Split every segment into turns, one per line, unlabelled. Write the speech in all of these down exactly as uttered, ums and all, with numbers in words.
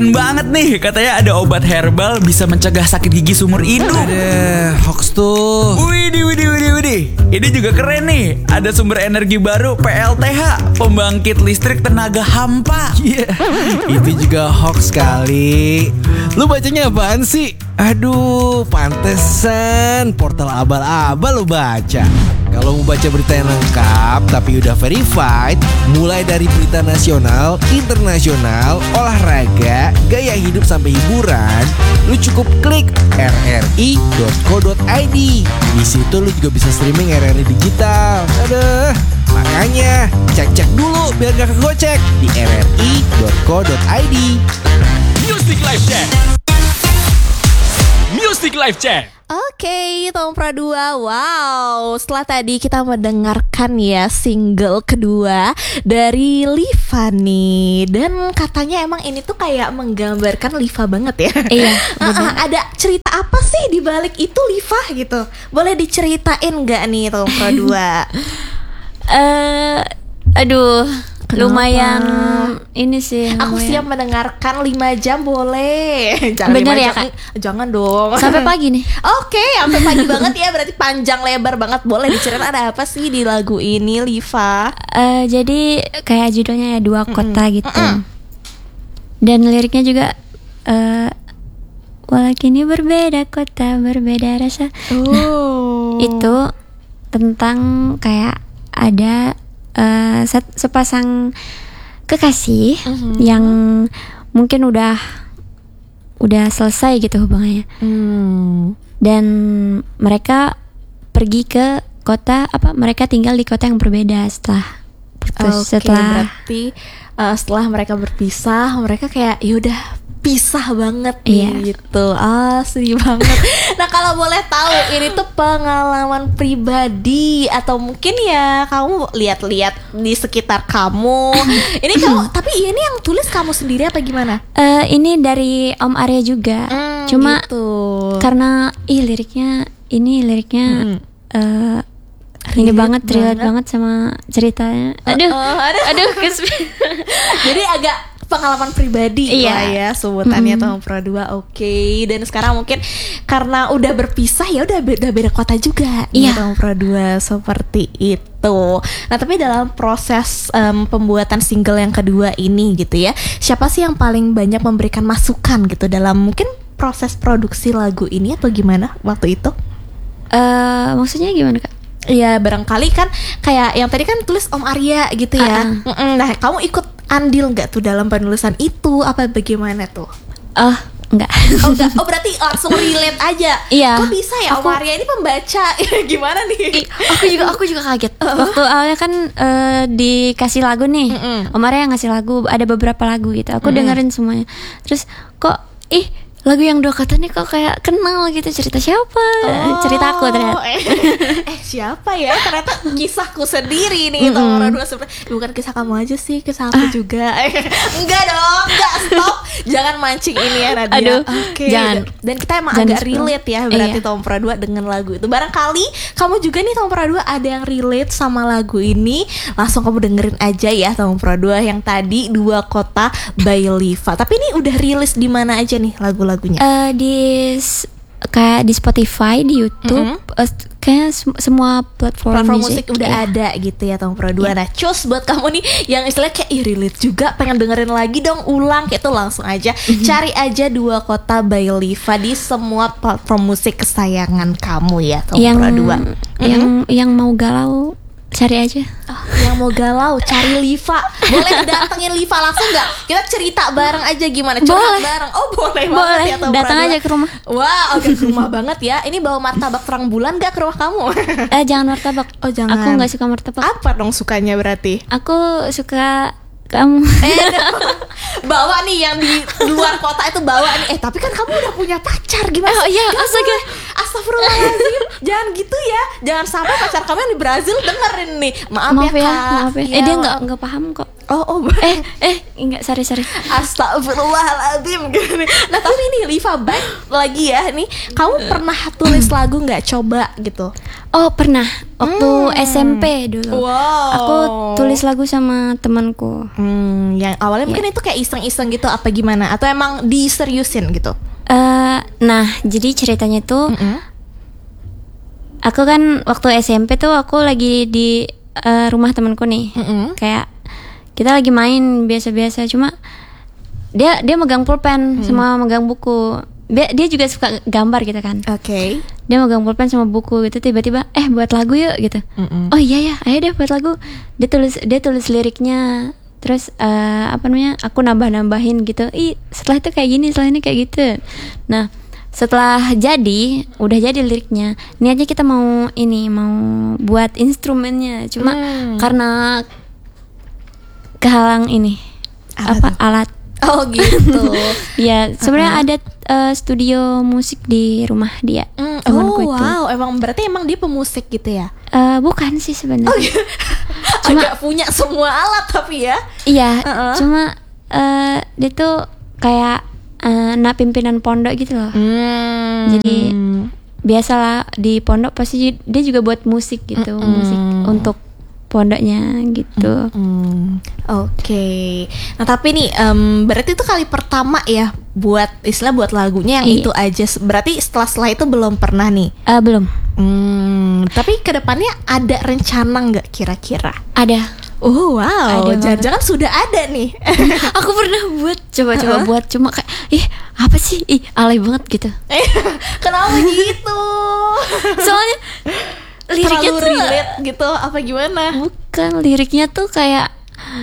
Banget nih, katanya ada obat herbal bisa mencegah sakit gigi seumur hidup.
Ada hoax tuh.
Widih, widih, widih, widih. Ini juga keren nih. Ada sumber energi baru P L T H, pembangkit listrik tenaga hampa.
Iya, yeah, itu juga hoax kali. Lu bacanya apaan sih? Aduh, pantesan portal abal-abal lu baca. Kalau mau baca berita yang lengkap tapi udah verified, mulai dari berita nasional, internasional, olahraga, gaya hidup sampai hiburan, lu cukup klik r r i dot co dot i d. Di situ lu juga bisa streaming R R I digital. Aduh, makanya cek-cek dulu biar gak kegocek di r r i dot co dot i d.
Music Live Check. Music Live Check.
Oke, Tom Pradua. Wow, setelah tadi kita mendengarkan ya single kedua dari Liva nih. Dan katanya emang ini tuh kayak menggambarkan Liva banget ya.
Iya,
uh-uh, ada cerita apa sih di balik itu Liva gitu? Boleh diceritain gak nih Tom Pradua?
Eh, aduh,
Kenapa?
lumayan ini sih.
Aku
lumayan.
siap mendengarkan lima jam boleh. Jangan
Bener
lima
ya,
jam.
Kak?
Jangan dong.
Sampai pagi nih.
Oke, sampai pagi banget ya. Berarti panjang lebar banget. Boleh diceritain ada apa sih di lagu ini, Liva?
Eh, jadi kayak judulnya ya dua kota gitu.
Mm-mm.
Dan liriknya juga eh walau kini berbeda kota, berbeda rasa.
Oh.
Itu tentang kayak ada eh, set- sepasang kekasih
Mhm.
yang mungkin udah udah selesai gitu hubungannya.
Hmm.
Dan mereka pergi ke kota apa mereka tinggal di kota yang berbeda setelah putus.
Oke,
setelah
berarti uh, setelah mereka berpisah, mereka kayak yaudah pisah banget
Iya.
nih gitu. Ah, sedih banget. Nah, kalau boleh tahu ini tuh pengalaman pribadi atau mungkin ya kamu lihat-lihat di sekitar kamu. Ini kamu tapi ini yang tulis kamu sendiri apa gimana?
Eh, ini dari Om Arya juga.
Hmm,
Cuma
gitu.
karena ih liriknya ini liriknya
Hmm.
eh, ini
Relate
banget relate
banget.
banget sama ceritanya. Aduh,
Oh, aduh.
aduh, kes-
Jadi agak pengalaman pribadi
Iya.
lah ya sebutannya
Mm-mm.
Tom Pradua. Oke, dan sekarang mungkin karena udah berpisah ya udah beda beda kota juga nih
Iya.
Tom Pradua seperti itu. Nah, tapi dalam proses em, pembuatan single yang kedua ini gitu ya, siapa sih yang paling banyak memberikan masukan gitu dalam mungkin proses produksi lagu ini atau gimana waktu itu?
Eh, maksudnya gimana Kak?
Iya, barangkali kan kayak yang tadi kan tulis Om Arya gitu ya.
Uh-uh.
Mm-mm. Nah, kamu ikut andil nggak tuh dalam penulisan itu? Apa bagaimana tuh?
Oh, enggak.
Oh, enggak. Oh, berarti langsung relate aja.
Iya.
Kok bisa ya Om
Aku-
Arya ini pembaca? Gimana nih?
Ih, aku juga aku juga kaget. Waktu awalnya kan eh, dikasih lagu nih.
Mm-mm.
Om Arya ngasih lagu, ada beberapa lagu gitu. Aku
Mm-mm.
dengerin semuanya. Terus kok ih lagu yang dua kata nih kok kayak kenal gitu, cerita siapa? Cerita aku ternyata.
eh, eh siapa ya? Ternyata kisahku sendiri nih.
Mm-mm.
Tom Pradua seperti bukan kisah kamu aja sih, kisah aku juga. Enggak dong, enggak, stop. Jangan mancing ini ya Nadia.
Aduh,
Oke.
jangan.
Dan kita emang
Jangan
agak
di-spill.
relate ya berarti
Iya.
Tom Pradua dengan lagu itu. Barangkali kamu juga nih Tom Pradua ada yang relate sama lagu ini. Langsung kamu dengerin aja ya Tom Pradua yang tadi Dua Kota by Liva. Tapi ini udah rilis di mana aja nih lagu-lagunya?
Eh, di s- kayak di Spotify, di YouTube, eh, kayak sem- semua platform,
Platform musik udah
iya.
ada gitu ya Tom Pradua. Nah, cus buat kamu nih yang istilahnya kayak ih relate juga, pengen dengerin lagi dong ulang kayak itu, langsung aja cari aja Dua Kota by Liva di semua platform musik kesayangan kamu ya Tom
yang
Pradua.
yang yang mau galau cari aja.
Oh, yang mau galau cari Liva. Boleh datengin Liva langsung nggak? Kita cerita bareng aja gimana? Curhat
Boleh.
bareng. Oh boleh,
Boleh,
banget ya Tom
datang
Pradua.
aja ke rumah.
Wah, oke ke rumah banget ya. Ini bawa martabak terang bulan gak ke rumah kamu?
Eh jangan martabak.
Oh, jangan.
Aku nggak suka martabak.
Apa dong sukanya berarti?
Aku suka kamu.
Eh, bawa nih yang di luar kota itu bawa nih. Eh tapi kan kamu udah punya pacar gimana?
Oh, iya,
Gak
astaga.
boleh. Astagfirullahaladzim. Jangan gitu ya. Jangan sampai pacar kamu yang di Brazil dengerin nih. Maaf,
Maaf
ya,
ya,
Kak.
maaf ya.
Iya,
Eh dia nggak
maaf.
nggak paham kok.
Oh, oh.
Eh, eh, enggak, sorry, sorry.
Astagfirullahaladzim gini. Nah tapi nih Liva, back lagi ya nih. Kamu pernah tulis lagu nggak, coba gitu?
Oh, pernah. Waktu
Hmm.
S M P dulu.
Wow.
Aku tulis lagu sama temanku.
Hmm, yang awalnya
Iya.
mungkin itu kayak iseng-iseng gitu apa gimana? Atau emang diseriusin gitu?
Eh, nah, jadi ceritanya tuh aku kan waktu S M P tuh aku lagi di eh, rumah temanku nih.
Mm-mm.
Kayak kita lagi main biasa-biasa, cuma dia dia megang pulpen sama megang buku. Dia, dia juga suka gambar gitu kan.
Oke.
Dia megang pulpen sama buku gitu, tiba-tiba eh buat lagu yuk gitu.
Mm-mm.
Oh iya ya, ayo deh buat lagu. Dia tulis dia tulis liriknya. Terus eh, apa namanya? Aku nambah-nambahin gitu. Ih, setelah itu kayak gini, setelah ini kayak gitu. Nah, setelah jadi, udah jadi liriknya. Niatnya kita mau ini, mau buat instrumennya. Cuma
Hmm.
karena kehalang ini.
Apa
Apa,
tuh?
alat.
Oh gitu.
Ya, sebenarnya ada eh, studio musik di rumah dia.
Mm,
Temanku
oh
itu.
wow, emang berarti emang dia pemusik gitu ya?
Eh, bukan sih sebenarnya.
Cuma agak punya semua alat tapi ya.
Iya,
Uh-uh.
cuma eh, dia tuh kayak eh, anak pimpinan pondok gitu loh.
Hmm.
Jadi biasalah di pondok pasti dia juga buat musik gitu,
Mm-mm.
musik untuk pondoknya gitu.
Hmm, oke. Nah tapi nih, em, berarti itu kali pertama ya buat istilah buat lagunya yang
Iya.
itu aja. Berarti setelah setelah itu belum pernah nih.
Eh, belum
Hmm, tapi kedepannya ada rencana nggak kira-kira?
ada.
Oh wow,
Ada banget.
jangan-jangan sudah ada nih.
Aku pernah buat, coba-coba
Uh-uh.
buat, cuma kayak ih apa sih, ih alay banget gitu.
Kenapa gitu?
Soalnya liriknya
Terlalu
tuh
relate gitu apa gimana?
bukan, liriknya tuh kayak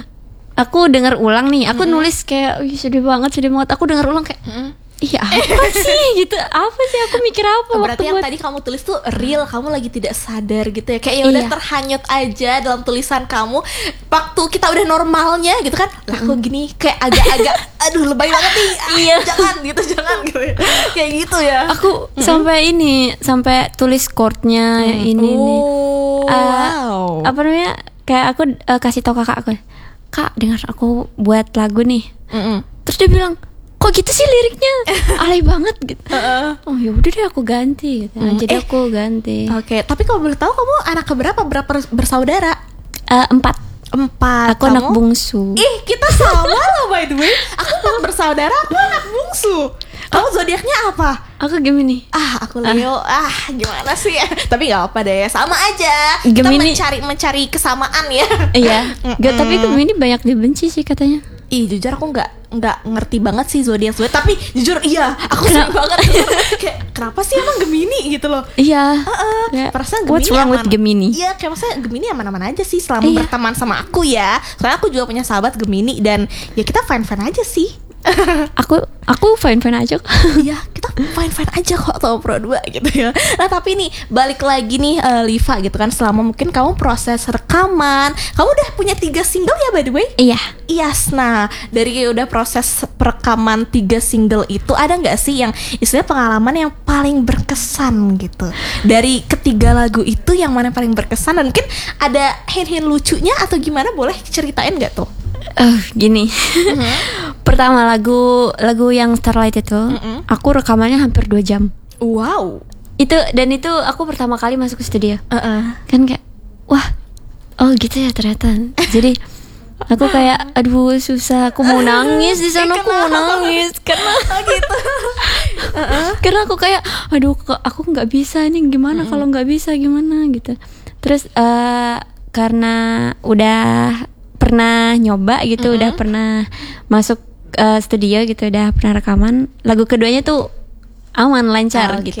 aku dengar ulang nih, aku nulis kayak ih sedih banget, sedih banget. Aku dengar ulang kayak iya apa sih gitu, apa sih aku mikir apa
Oh,
waktu
berarti yang
buat
tadi kamu tulis tuh real, kamu lagi tidak sadar gitu ya. Kayak ya udah
Iya.
terhanyut aja dalam tulisan kamu. Waktu kita udah normalnya gitu kan. Lah kok gini kayak agak-agak aduh lebay banget nih. Ah,
Iya.
Jangan gitu, jangan gitu. Kayak gitu ya.
aku sampai ini sampai tulis chordnya ini nih.
Oh,
Eh,
wow.
Apa namanya? Kayak aku eh, kasih tau kakak aku, kak dengar aku buat lagu nih.
Mm-mm.
Terus dia bilang, kok gitu sih liriknya, alay banget gitu. Oh ya udah deh aku ganti gitu. Nah,
Hmm,
jadi
eh.
aku ganti.
Oke, tapi kalau boleh tahu kamu anak keberapa? Berapa bersaudara?
Eh, empat.
Empat.
Aku
Kamu?
anak bungsu.
Ih, kita sama loh by the way. Aku empat bersaudara, aku anak bungsu. Kamu zodiaknya apa?
Aku Gemini.
Ah, aku Leo. Ah, gimana sih? Tapi nggak apa deh, sama aja. Kita
Gemini-
mencari mencari kesamaan ya.
Iya. Gak, tapi Gemini banyak dibenci sih katanya.
Ih, jujur aku nggak nggak ngerti banget sih zodiak zodiak. Tapi jujur iya, aku sering banget. Kayak kenapa sih emang Gemini gitu loh?
Iya.
Heeh,
Kayak,
perasaan Gemini
what's wrong with
aman.
Gemini?
Iya, kayak maksudnya Gemini aman-aman aja sih selama
Iya.
berteman sama aku ya. Soalnya aku juga punya sahabat Gemini dan ya kita fine-fine aja sih.
Aku aku fine fine aja kok.
Iya, kita fine-fine aja kok sama Pro dua gitu ya. Nah, tapi nih balik lagi nih eh, Liva gitu kan, selama mungkin kamu proses rekaman, kamu udah punya tiga single ya by the way?
Iya.
Yes, nah dari udah proses perekaman tiga single itu ada nggak sih yang istilah pengalaman yang paling berkesan gitu dari ketiga lagu itu, yang mana yang paling berkesan dan mungkin ada hint-hint lucunya atau gimana, boleh ceritain nggak tuh?
Eh gini. Pertama lagu lagu yang Starlight itu,
Mm-mm.
aku rekamannya hampir dua jam.
Wow.
Itu dan itu aku pertama kali masuk ke studio.
Uh-uh.
Kan kayak wah, oh gitu ya ternyata. Jadi aku kayak aduh susah, aku mau nangis di sana, aku mau nangis karena
gitu.
karena aku kayak aduh kok aku nggak bisa ini gimana, kalau nggak bisa gimana gitu. Terus eh, karena udah pernah nyoba gitu, udah pernah masuk eh, studio gitu, udah pernah rekaman, lagu keduanya tuh aman lancar
Oke,
gitu.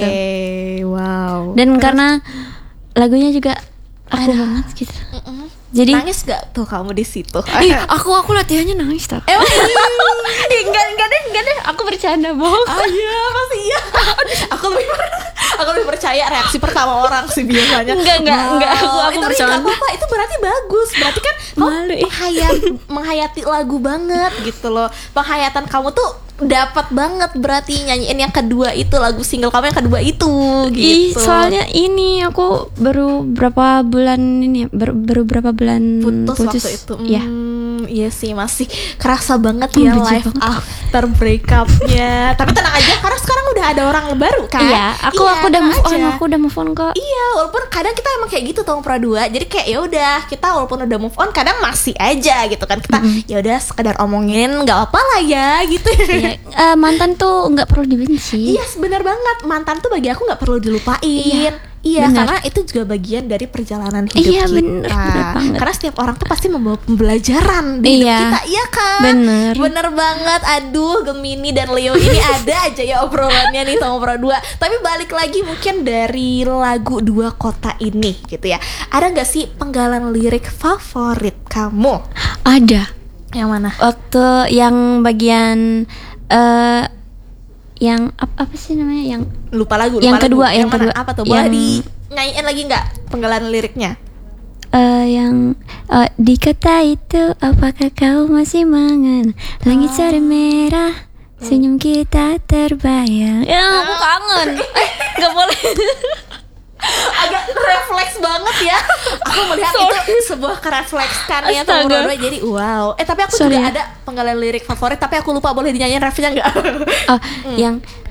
wow.
Dan karena lagunya juga aku banget gitu. Jadi
Nangis gak tuh kamu di situ?
ih, aku aku latihannya nangis tak.
Emang
Ih, enggak enggak deh, enggak deh. Aku bercanda, bohong.
ah iya pasti iya. Aku lebih aku lebih percaya reaksi pertama orang sih biasanya.
Enggak, enggak, enggak. Aku- aku
itu
bercanda.
nggak apa-apa. Itu berarti bagus. Berarti kan kamu
Malu, ih.
menghayat, menghayati lagu banget gitu loh. Penghayatan kamu tuh dapat banget berarti nyanyiin yang kedua itu, lagu single kamu yang kedua itu
Ih,
gitu.
soalnya ini aku baru berapa bulan ini ya, baru, baru berapa bulan
putus,
putus.
waktu itu.
Iya.
Hmm, Hmm, iya sih masih kerasa banget ya
benci
life
banget.
after breakupnya. Tapi tenang aja karena sekarang udah ada orang baru kan.
Iya, aku
Iya,
aku udah
tenang
move on,
aja.
aku udah move on kok.
Iya, walaupun kadang kita emang kayak gitu tong Pro dua. Jadi kayak ya udah, kita walaupun udah move on kadang masih aja gitu kan. Kita ya udah sekedar omongin nggak apa lah ya gitu.
Iya, eh, mantan tuh nggak perlu dibenci.
Iya, benar banget. Mantan tuh bagi aku nggak perlu dilupain. Iya, iya
bener.
karena itu juga bagian dari perjalanan hidup
Iya,
kita.
bener, bener banget.
Karena setiap orang tuh pasti membawa pembelajaran di hidup
Iya,
kita, iya kan?
bener.
Bener banget. Aduh, Gemini dan Leo ini ada aja ya obrolannya nih sama Pro dua. Tapi balik lagi mungkin dari lagu Dua Kota ini gitu ya. Ada nggak sih penggalan lirik favorit kamu?
Ada.
Yang mana?
Waktu yang bagian eh yang apa, apa sih namanya yang
Lupa lagu.
Yang
lupa
kedua,
lagu.
yang
mana?
kedua.
Apa tuh? Boleh
Yang-
di nyanyiin lagi nggak penggalan liriknya?
eh yang eh, di kota itu apakah kau masih mengenang langit sore merah senyum kita terbayang. Ya aku kangen. Eh nggak boleh.
Agak refleks banget ya. Aku melihat itu sebuah kereflekskannya tuh
Astaga.
berdua. Jadi wow. Eh tapi aku
Sorry
juga
ya.
ada penggalan lirik favorit. Tapi aku lupa, boleh dinyanyiin refnya nggak?
Oh, yang